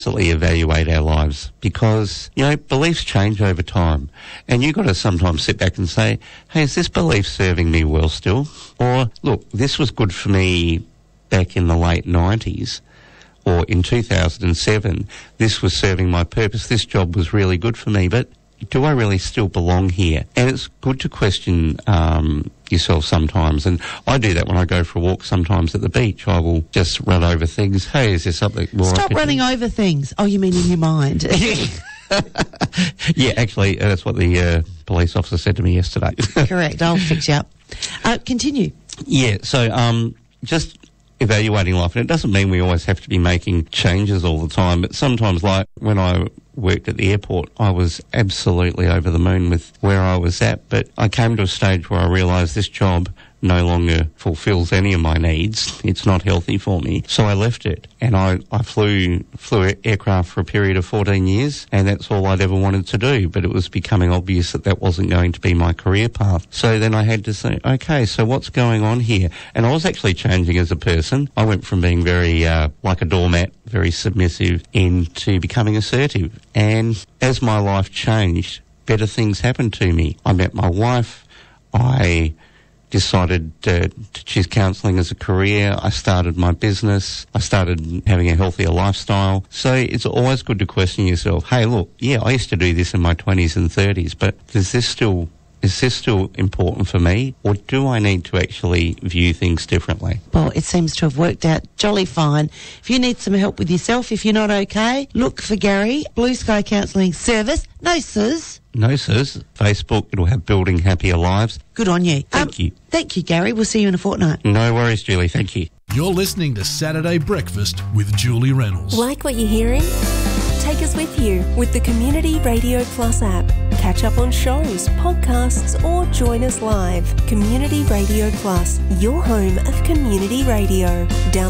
evaluate our lives because, beliefs change over time. And you've got to sometimes sit back and say, hey, is this belief serving me well still? Or, look, this was good for me back in the late 90s. Or in 2007, this was serving my purpose. This job was really good for me, but do I really still belong here? And it's good to question yourself sometimes. And I do that when I go for a walk sometimes at the beach. I will just run over things. Hey, is there something more? Stop running over things. Oh, you mean in your mind? Yeah, actually, that's what the police officer said to me yesterday. Correct. I'll fix you up. Continue. Yeah, so just evaluating life. And it doesn't mean we always have to be making changes all the time, but sometimes, like when I worked at the airport, I was absolutely over the moon with where I was at, but I came to a stage where I realised this job no longer fulfills any of my needs. It's not healthy for me. So I left it, and I flew aircraft for a period of 14 years, and that's all I'd ever wanted to do. But it was becoming obvious that wasn't going to be my career path. So then I had to say, okay, so what's going on here? And I was actually changing as a person. I went from being very, like a doormat, very submissive, into becoming assertive. And as my life changed, better things happened to me. I met my wife. I decided to choose counselling as a career. I started my business. I started having a healthier lifestyle. So it's always good to question yourself, hey, look, yeah, I used to do this in my 20s and 30s, but is this still important for me, or do I need to actually view things differently? Well, it seems to have worked out jolly fine. If you need some help with yourself, if you're not okay, look for Gary, Blue Sky Counselling Service. No, sirs. No, sirs. Facebook, it'll have Building Happier Lives. Good on you. Thank you. Thank you, Gary. We'll see you in a fortnight. No worries, Julie. Thank you. You're listening to Saturday Breakfast with Julie Reynolds. Like what you're hearing? Take us with you with the Community Radio Plus app. Catch up on shows, podcasts, or join us live. Community Radio Plus, your home of community radio. Download